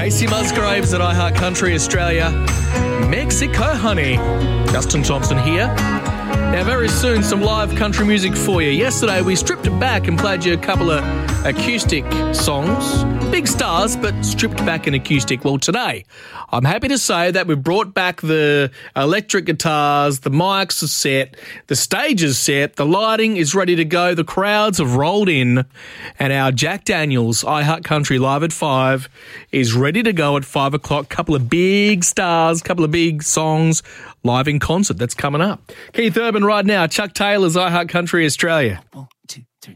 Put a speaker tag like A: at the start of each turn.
A: Casey Musgraves at iHeart Country Australia. Mexico, honey. Justin Thompson here. Now, very soon, some live country music for you. Yesterday, we stripped it back and played you a couple of acoustic songs. Big stars, but stripped back in acoustic. Well, today, I'm happy to say that we've brought back the electric guitars, the mics are set, the stage is set, the lighting is ready to go, the crowds have rolled in, and our Jack Daniels iHeart Country Live at 5 is ready to go at 5 o'clock. Couple of big stars, couple of big songs live in concert. That's coming up. Keith Urban right now. Chuck Taylor's iHeart Country Australia.
B: 1, 2, 3.